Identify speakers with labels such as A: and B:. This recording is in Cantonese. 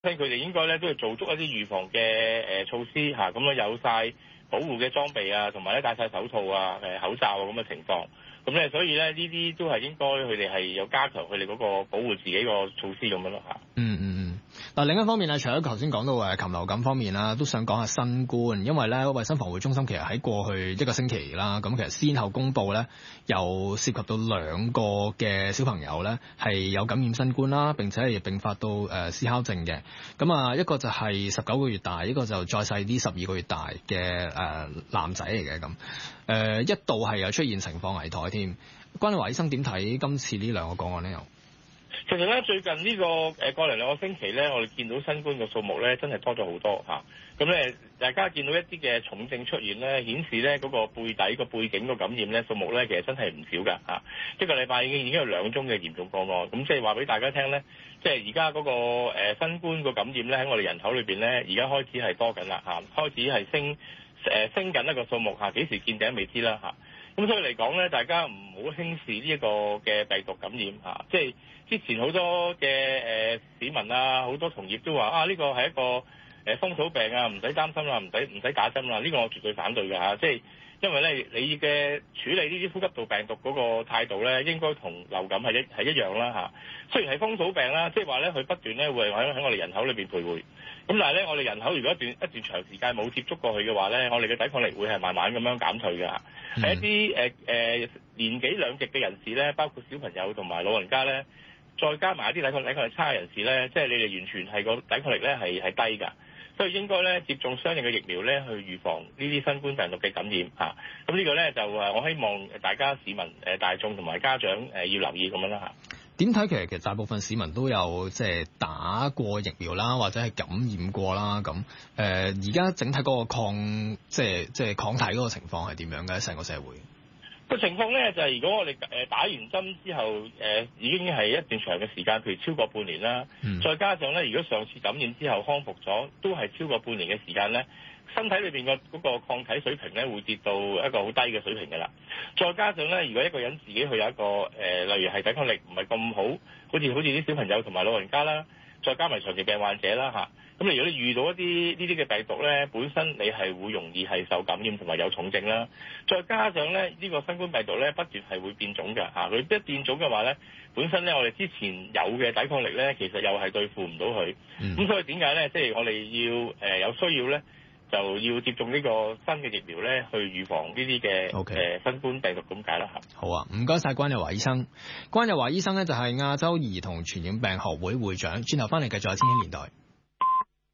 A: 佢哋應該咧都要做足一啲預防嘅措施嚇，咁樣有晒保護嘅裝備啊，同埋咧戴晒手套啊、口罩啊咁嘅情況。咁咧，所以咧呢啲都係應該佢哋係有加強佢哋嗰個保護自己個措施咁樣咯嚇。
B: 嗱，另一方面咧，除咗頭先講到禽流感方面啦，都想講下新冠，因為咧衞生防護中心其實喺過去一個星期啦，咁其實先後公布咧，又涉及到2個嘅小朋友咧係有感染新冠啦，並且係併發到思考症嘅。咁啊，一個就係19個月大，一個就再細啲12個月大嘅男仔嚟嘅咁。一度係有出現情況危殆添。關日華醫生點睇今次呢2個個案呢？又？
A: 其實咧，最近呢個過嚟2個星期咧，我哋見到新冠嘅數目咧，真係多咗好多嚇。咁咧，大家見到一啲嘅重症出現咧，顯示咧嗰個背底個背景個感染咧數目咧，其實真係唔少㗎嚇。一個禮拜已經有2宗嘅嚴重個案。咁即係話俾大家聽咧，即係而家嗰個新冠個感染咧喺我哋人口裏邊咧，而家開始係多緊啦嚇，開始係升緊一個數目嚇，幾時見頂未知啦嚇。咁所以嚟講咧，大家唔好輕視呢一個嘅病毒感染嚇，即係之前好多嘅市民啊，好多同業都話呢個係一個風土病啊，唔使擔心啦，唔使打針啦，呢個我絕對反對㗎嚇，即係因為咧你嘅處理呢啲呼吸道病毒嗰個態度咧，應該同流感係一樣啦嚇。雖然係風土病啦，即係話咧佢不斷咧會喺我哋人口裏邊徘徊。咁但係咧，我哋人口如果一段長時間冇接觸過去嘅話咧，我哋嘅抵抗力會係慢慢咁樣減退㗎。係一啲年紀兩極嘅人士咧，包括小朋友同埋老人家咧，再加埋一啲抵抗力差嘅人士咧，即係你哋完全係個抵抗力咧係低㗎。所以應該咧接種相應嘅疫苗咧，去預防呢啲新冠病毒嘅感染嚇。咁呢個咧就我希望大家市民大眾同埋家長要留意咁樣啦嚇。
B: 點睇其實大部分市民都有即係打過疫苗啦，或者係感染過啦咁。而家整體嗰個即係抗體嗰個情況係點樣嘅？成個社會
A: 個情況咧就係、如果我哋打完針之後已經係一段長嘅時間，譬如超過半年啦，再加上咧如果上次感染之後康復咗，都係超過半年嘅時間咧，身體裏邊嗰個抗體水平咧會跌到一個好低嘅水平㗎啦。再加上咧，如果一個人自己去有一個例如係抵抗力唔係咁好，好似啲小朋友同埋老人家啦，再加埋長期病患者啦嚇。咁如果你遇到一啲呢啲嘅病毒咧，本身你係會容易係受感染同埋有重症啦。再加上咧呢個新冠病毒咧不斷係會變種㗎嚇，佢一變種嘅話咧，本身咧我哋之前有嘅抵抗力咧，其實又係對付唔到佢。咁所以點解咧？即係我哋要有需要咧，就要接種呢個新嘅疫苗咧，去預防呢啲嘅新冠病毒咁解啦嚇。
B: 好啊，唔該晒關日華醫生。關日華醫生咧就係亞洲兒童傳染病學會會長。轉頭翻嚟繼續有千禧年代。